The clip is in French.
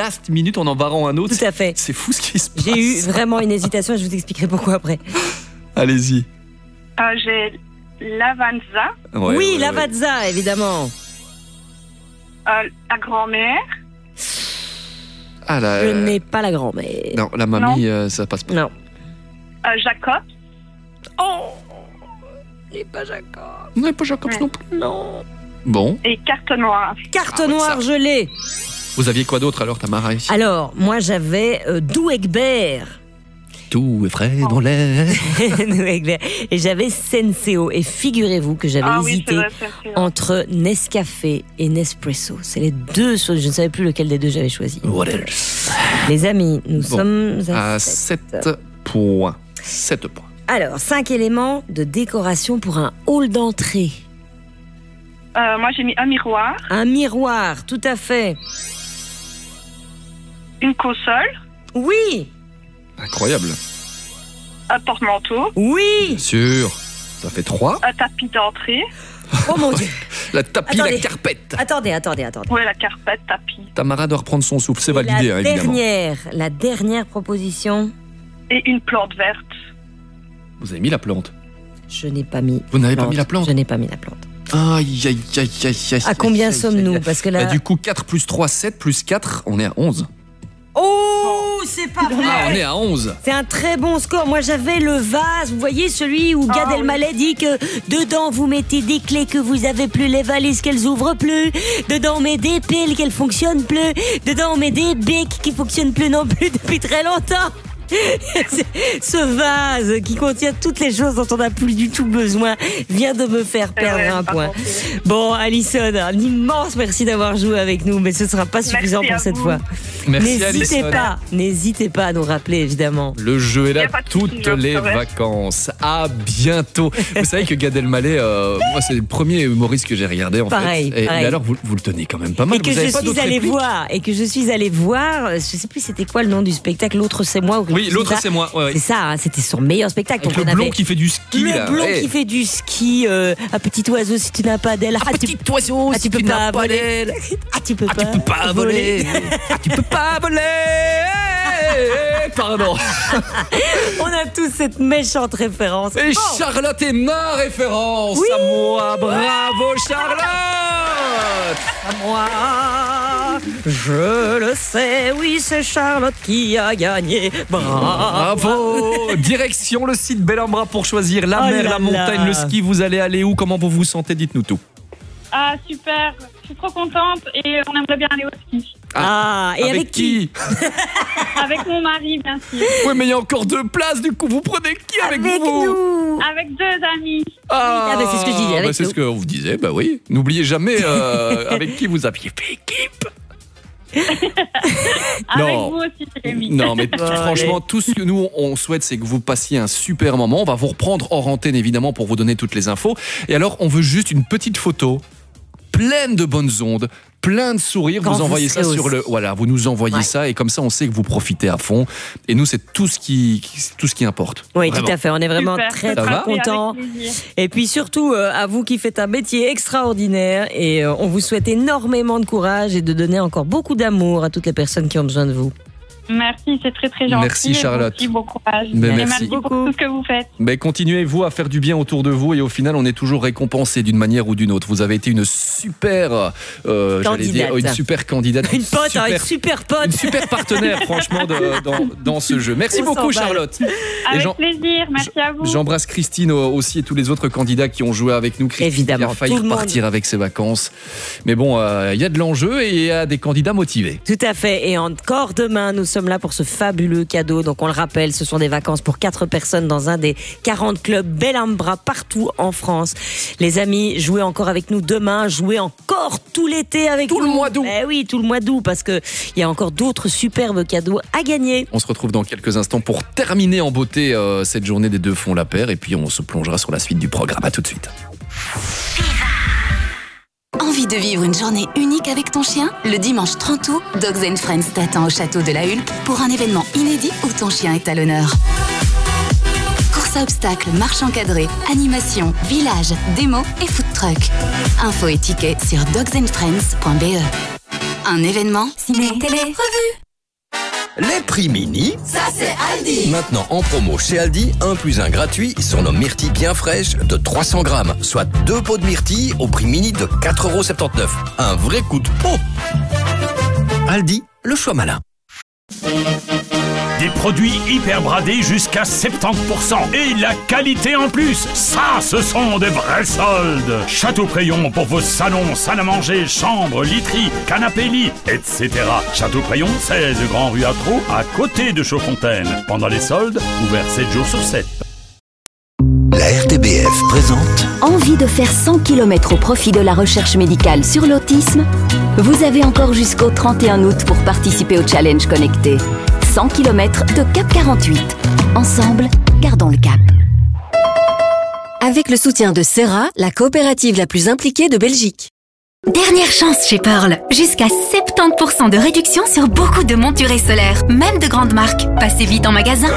last minute en barrant un autre. Tout à fait. C'est fou ce qui se passe. J'ai eu vraiment une hésitation et je vous expliquerai pourquoi après. Allez-y. J'ai Lavanza. Ouais, oui, ouais, Lavazza, évidemment. La grand-mère. Ah, là, Je n'ai pas la grand-mère. non, la mamie, ça passe pas. Non. Jacob. Oh, j'ai pas Jacob. Non, pas Jacob non plus. Non. Bon, Et carte noire. Carte Ah ouais, noire, ça. je l'ai. vous aviez quoi d'autre alors, Tamara? Alors, moi j'avais Douegbert. Tout est frais dans l'air. Douegbert. Et j'avais Senseo. Et figurez-vous que j'avais Ah oui, hésité c'est vrai, c'est vrai. entre Nescafé et Nespresso. C'est les deux choses. Je ne savais plus lequel des deux j'avais choisi. What else? Les amis, nous Bon. sommes À à 7 points. 7 points. Alors, 5 éléments de décoration pour un hall d'entrée. Moi, j'ai mis un miroir, Un miroir, tout à fait. une console, Oui, Incroyable. un porte-manteau, oui. Bien sûr. Ça fait 3. un tapis d'entrée. Oh mon Dieu. La tapis, Attendez. la carpette. Attendez. Ouais, la carpette, tapis. Tamara doit reprendre son souffle. C'est Et validé, hein, évidemment. la dernière proposition, Et une plante verte. Vous avez mis la plante. je n'ai pas mis. Vous n'avez pas mis la plante? Je n'ai pas mis la plante. Aïe, aïe, aïe, aïe, aïe. À combien aïe, aïe, sommes-nous? aïe. Parce que Bah, là. du coup, 4 plus 3, 7 plus 4, on est à 11. Oh, c'est pas Ah, on vrai. est à 11. C'est un très bon score. Moi, j'avais le vase. Vous voyez, celui où Gad Ah, Elmaleh dit que dedans, vous mettez des clés que vous avez plus, les valises qu'elles ouvrent plus. Dedans, on met des piles qu'elles fonctionnent plus. Dedans, on met des bics qui fonctionnent plus non plus depuis très longtemps. Ce vase qui contient toutes les choses dont on n'a plus du tout besoin vient de me faire perdre un point. Bon, Alison, un immense merci d'avoir joué avec nous, mais ce ne sera pas suffisant Merci pour à cette vous. fois. Merci, Alison. N'hésitez pas à nous rappeler, évidemment. Le jeu est Y a là pas de souci, toutes je les ferai. vacances. À bientôt. Vous savez que Gad Elmaleh, moi, c'est le premier humoriste que j'ai regardé, en Pareil, fait. pareil. Mais alors, vous le tenez quand même pas mal. Et que Vous avez je pas suis d'autres allée répliques? voir, je sais plus c'était quoi le nom du spectacle, l'autre c'est moi. Oui, l'autre c'est moi. Ouais, ouais. C'est ça, hein, c'était son meilleur spectacle. Avec Donc le on blond avait qui fait du ski, le là. blond ouais. qui fait du ski, un petit oiseau si tu n'as pas d'aile. Un petit oiseau, tu peux pas voler. Tu peux pas voler. Tu peux pas voler. Pardon. On a tous cette méchante référence. Et Bon. Charlotte est ma référence. Oui. À moi, bravo Charlotte. À moi, je le sais, oui, c'est Charlotte qui a gagné. Bravo. Direction le site Bellambra pour choisir la Oh mer, là la montagne, là. le ski. Vous allez aller où? Comment vous vous sentez? Dites-nous tout. Ah, super. Je suis trop contente et on aimerait bien aller au ski. Ah, et avec qui? Avec mon mari, bien sûr. Oui, mais il y a encore 2 places. Du coup, vous prenez qui avec vous? nous. Avec 2 amis. Ah, bah, c'est ce que je disais, avec c'est nous. ce que vous disiez, bah oui. N'oubliez jamais avec qui vous aviez fait équipe. Avec Non. vous aussi, Jérémy. Non, mais Bon, franchement, tout ce que nous, on souhaite, c'est que vous passiez un super moment. On va vous reprendre hors antenne, évidemment, pour vous donner toutes les infos. Et alors, on veut juste une petite photo pleine de bonnes ondes, plein de sourires. Quand Vous vous envoyez ça serez sur aussi. le... Voilà, vous nous envoyez Ouais. ça et comme ça, on sait que vous profitez à fond. Et nous, c'est tout ce qui importe. Oui, Vraiment. tout à fait. On est vraiment Super, très, ce Ça très va sera fait contents. avec plaisir. Et puis surtout, à vous qui faites un métier extraordinaire. Et on vous souhaite énormément de courage et de donner encore beaucoup d'amour à toutes les personnes qui ont besoin de vous. Merci, c'est très très gentil. Merci, Et vous Charlotte. aussi, bon courage. Mais Et merci. merci pour beaucoup. tout ce que vous faites. Mais continuez-vous à faire du bien autour de vous et au final, on est toujours récompensé d'une manière ou d'une autre. Vous avez été une super, j'allais dire, une super candidate, Une pote, une super pote. une super partenaire, franchement, dans ce jeu. Merci On beaucoup, s'emballe. Charlotte. Avec Jean- plaisir, merci à vous. J'embrasse Christine aussi et tous les autres candidats qui ont joué avec nous. Christine Évidemment, qui a failli tout le monde. repartir avec ses vacances. Mais bon, il y a de l'enjeu et il y a des candidats motivés. Tout à fait. Et encore demain, nous sommes là pour ce fabuleux cadeau. Donc on le rappelle, ce sont des vacances pour 4 personnes dans un des 40 clubs Bellambra partout en France. Les amis, jouez encore avec nous demain. Jouez encore tout l'été avec nous. Tout le mois d'août. Eh oui, tout le mois d'août parce que il y a encore d'autres superbes cadeaux à gagner. On se retrouve dans quelques instants pour terminer en beauté cette journée des 2 font la paire et puis on se plongera sur la suite du programme. À tout de suite. Envie de vivre une journée unique avec ton chien? Le dimanche 30 août, Dogs & Friends t'attend au château de la Hulpe pour un événement inédit où ton chien est à l'honneur. Course à obstacles, marche encadrée, animation, village, démo et food truck. Infos et tickets sur dogsandfriends.be. Un événement ciné, télé, revue. Les prix mini, ça c'est Aldi. Maintenant en promo chez Aldi, 1 + 1 gratuit sur nos myrtilles bien fraîches de 300 grammes, soit 2 pots de myrtilles au prix mini de 4,79 €. Un vrai coup de pot. Aldi, le choix malin. Des produits hyper bradés jusqu'à 70% et la qualité en plus. Ça, ce sont des vrais soldes. Château-Crayon pour vos salons, salle à manger, chambres, literie, canapé-lit, etc. Château-Crayon, 16 Grand Rue Atro, à côté de Chaudfontaine. Pendant les soldes, ouvert 7 jours sur 7. La RTBF présente. Envie de faire 100 km au profit de la recherche médicale sur l'autisme? Vous avez encore jusqu'au 31 août pour participer au challenge connecté. 100 km de Cap 48. Ensemble, gardons le cap. Avec le soutien de Serra, la coopérative la plus impliquée de Belgique. Dernière chance chez Pearl. Jusqu'à 70% de réduction sur beaucoup de montures solaires, même de grandes marques. Passez vite en magasin.